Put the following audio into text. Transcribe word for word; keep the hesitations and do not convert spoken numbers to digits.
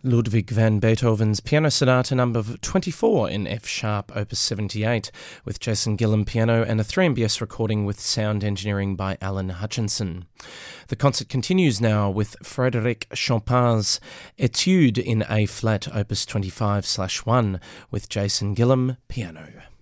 Ludwig van Beethoven's Piano Sonata number twenty-four in F sharp, opus seventy-eight, with Jason Gillam piano and a three M B S recording with sound engineering by Alan Hutchinson. The concert continues now with Frédéric Chopin's Etude in A flat, opus twenty-five slash one, with Jason Gillam piano.